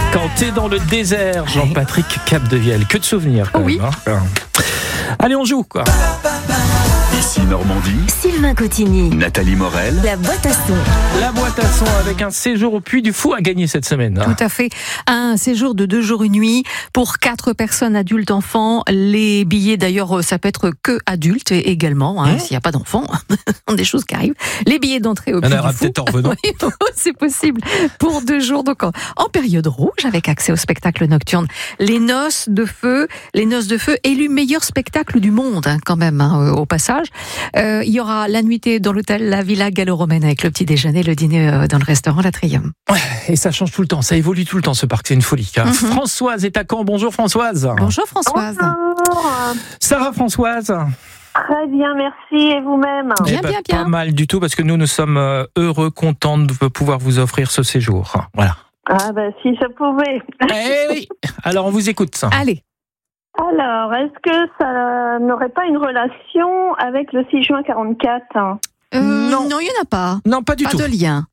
Quand t'es dans le désert, Jean-Patrick Capdevielle. Que de souvenirs quand même. Hein. Allez, on joue quoi. Ici Normandie, Sylvain Cotigny, Nathalie Morel, la boîte à son. La boîte à son avec un séjour au Puy du Fou à gagner cette semaine. Tout à fait. Un séjour de 2 jours, 1 nuit pour 4 personnes, adultes, enfants. Les billets, d'ailleurs, ça peut être que adultes également, s'il n'y a pas d'enfants. Des choses qui arrivent. Les billets d'entrée au Puy du Fou. Peut-être en revenant. Oui, c'est possible. Pour 2 jours, donc en période rouge, avec accès au spectacle nocturne. Les Noces de Feu, élus meilleur spectacle du monde, quand même, au passage. Il y aura la nuitée dans l'hôtel La Villa Gallo-Romaine avec le petit déjeuner, le dîner dans le restaurant l'Atrium. Ouais, et ça change tout le temps, ça évolue tout le temps ce parc, c'est une folie. Françoise est à Caen, bonjour Françoise. Bonjour Françoise. Bonjour. Sarah Françoise. Très bien, merci. Et vous-même? Bien. Pas mal du tout, parce que nous sommes heureux, contents de pouvoir vous offrir ce séjour. Voilà. Ah ben si je pouvais. Eh oui. Alors on vous écoute. Allez. Alors, est-ce que ça n'aurait pas une relation avec le 6 juin 44? Non, il n'y en a pas. Non, pas du Pas tout. de lien.